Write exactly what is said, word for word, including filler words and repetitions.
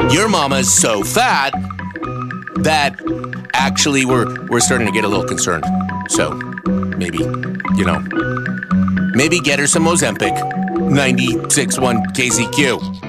Your mama is so fat that actually we're we're starting to get a little concerned. So maybe, you know, maybe get her some Ozempic. ninety-six point one K C Q.